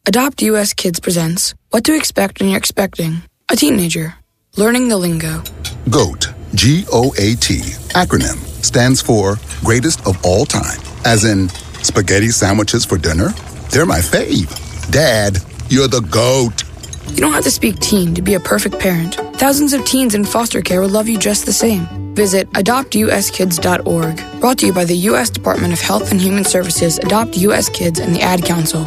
Adopt US Kids presents What to Expect When You're Expecting a Teenager. Learning the lingo. GOAT, G-O-A-T, acronym, stands for Greatest of All Time. As in, spaghetti sandwiches for dinner? They're my fave. Dad, you're the GOAT. You don't have to speak teen to be a perfect parent. Thousands of teens in foster care will love you just the same. Visit adoptuskids.org. Brought to you by the U.S. Department of Health and Human Services, Adopt U.S. Kids, and the Ad Council.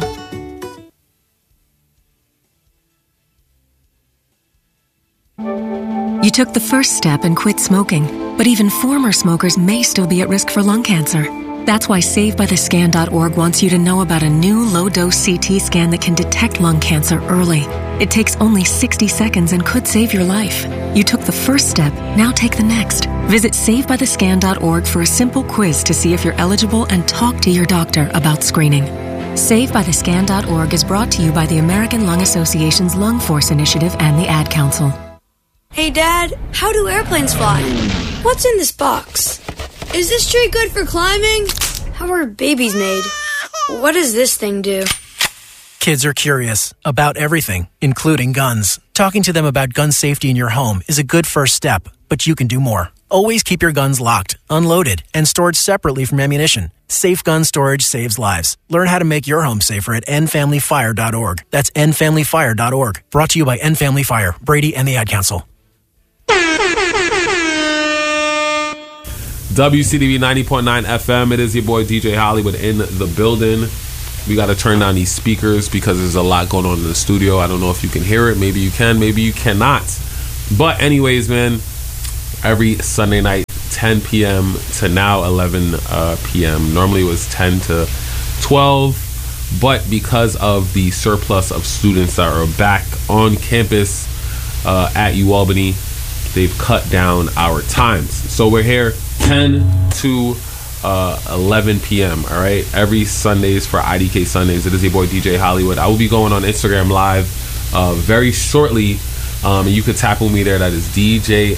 You took the first step and quit smoking, but even former smokers may still be at risk for lung cancer. That's why SaveByTheScan.org wants you to know about a new low-dose CT scan that can detect lung cancer early. It takes only 60 seconds and could save your life. You took the first step, now take the next. Visit SaveByTheScan.org for a simple quiz to see if you're eligible and talk to your doctor about screening. SaveByTheScan.org is brought to you by the American Lung Association's Lung Force Initiative and the Ad Council. Hey, Dad, how do airplanes fly? What's in this box? Is this tree good for climbing? How are babies made? What does this thing do? Kids are curious about everything, including guns. Talking to them about gun safety in your home is a good first step, but you can do more. Always keep your guns locked, unloaded, and stored separately from ammunition. Safe gun storage saves lives. Learn how to make your home safer at endfamilyfire.org. That's endfamilyfire.org. Brought to you by End Family Fire, Brady, and the Ad Council. WCDB 90.9 FM. It is your boy DJ Hollywood in the building. We got to turn down these speakers because there's a lot going on in the studio. I don't know if you can hear it. Maybe you can, maybe you cannot. But anyways, man, every Sunday night, 10 p.m. to now 11 p.m. Normally it was 10 to 12. But because of the surplus of students that are back on campus at UAlbany, they've cut down our times. So we're here 10 to 11 p.m. All right, every Sundays for IDK Sundays. It is your boy DJ Hollywood. I will be going on Instagram Live very shortly. You could tap on me there. That is DJ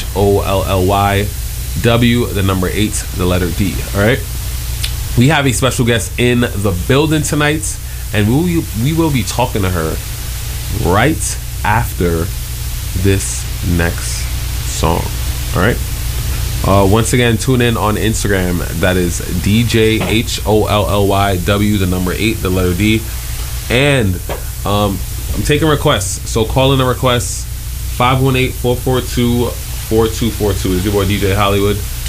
HOLLYW, the number 8, the letter D. All right. We have a special guest in the building tonight, and we will be talking to her right after this next song. All right. Once again, tune in on Instagram. That is DJ HOLLYW, the number 8, the letter D. And I'm taking requests. So call in a request. 518-442-4242 is your boy DJ Hollywood.